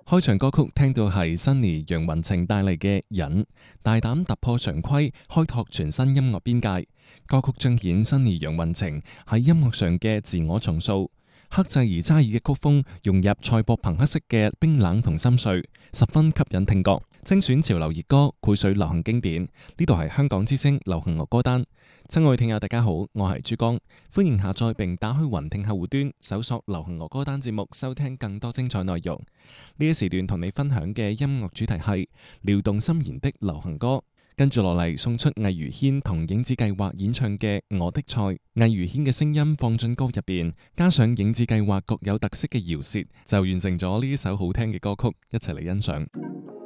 開場歌曲聽到係 Sunny 楊雲晴帶嚟嘅癮，大膽突破常規，開拓全新音樂邊界。歌曲彰顯 Sunny 楊雲晴喺音樂上嘅自我重塑，克制而揸意嘅曲風融入賽博朋克式嘅冰冷同心碎，十分吸引聽覺。精選潮流熱歌，繪萃流行經典。呢度係香港之聲流行樂歌單。親愛聽友大家好，我係珠江，歡迎下載並打開雲聽客戶端，搜索流行樂歌單節目，收聽更多精彩內容。呢一時段同你分享嘅音樂主題係撩動心弦的流行歌。跟住落嚟送出魏如萱同影子計劃演唱嘅《我的菜》，魏如萱嘅聲音放進歌入邊，加上影子計劃各有特色嘅饒舌，就完成咗呢一首好聽嘅歌曲，一齊嚟欣賞。